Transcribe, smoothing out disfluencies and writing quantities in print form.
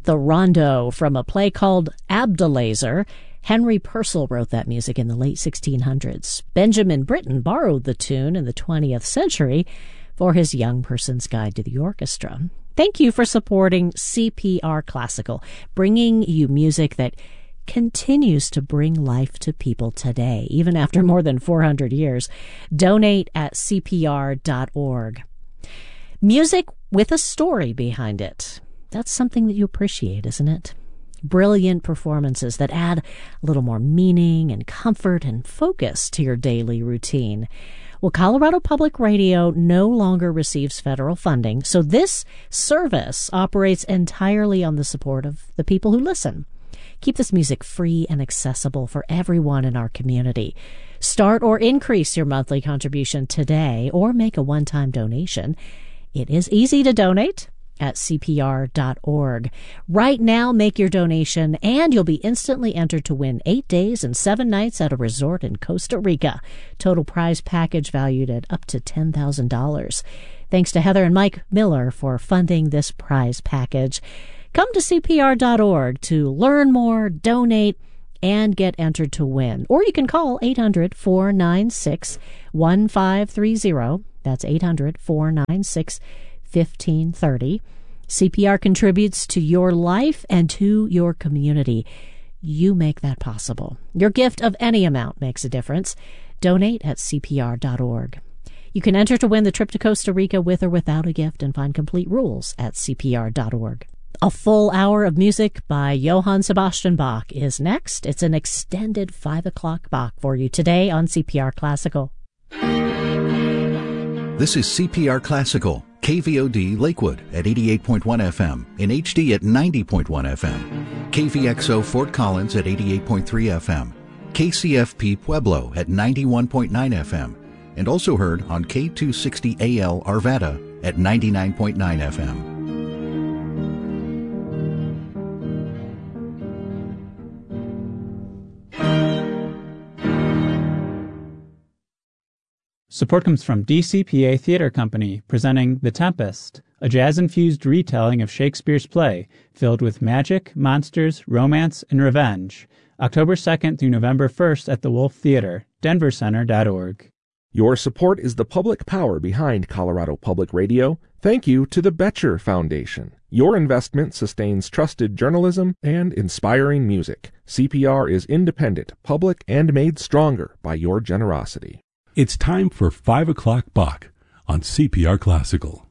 the rondo from a play called Abdelazer. Henry Purcell wrote that music in the late 1600s. Benjamin Britten borrowed the tune in the 20th century for his Young Person's Guide to the Orchestra. Thank you for supporting CPR Classical, bringing you music that continues to bring life to people today, even after more than 400 years. Donate at CPR.org. Music with a story behind it. That's something that you appreciate, isn't it? Brilliant performances that add a little more meaning and comfort and focus to your daily routine. Well, Colorado Public Radio no longer receives federal funding, so this service operates entirely on the support of the people who listen. Keep this music free and accessible for everyone in our community. Start or increase your monthly contribution today or make a one-time donation. It is easy to donate at CPR.org. Right now, make your donation, and you'll be instantly entered to win 8 days and 7 nights at a resort in Costa Rica. Total prize package valued at up to $10,000. Thanks to Heather and Mike Miller for funding this prize package. Come to CPR.org to learn more, donate, and get entered to win. Or you can call 800-496-1530. That's 800-496-1530. 1530. CPR contributes to your life and to your community. You make that possible. Your gift of any amount makes a difference. Donate at CPR.org. You can enter to win the trip to Costa Rica with or without a gift and find complete rules at CPR.org. A full hour of music by Johann Sebastian Bach is next. It's an extended 5 o'clock Bach for you today on CPR Classical. This is CPR Classical, KVOD Lakewood at 88.1 FM, in HD at 90.1 FM, KVXO Fort Collins at 88.3 FM, KCFP Pueblo at 91.9 FM, and also heard on K260AL Arvada at 99.9 FM. Support comes from DCPA Theater Company, presenting The Tempest, a jazz-infused retelling of Shakespeare's play, filled with magic, monsters, romance, and revenge. October 2nd through November 1st at the Wolf Theater, denvercenter.org. Your support is the public power behind Colorado Public Radio. Thank you to the Betcher Foundation. Your investment sustains trusted journalism and inspiring music. CPR is independent, public, and made stronger by your generosity. It's time for 5 o'clock Bach on CPR Classical.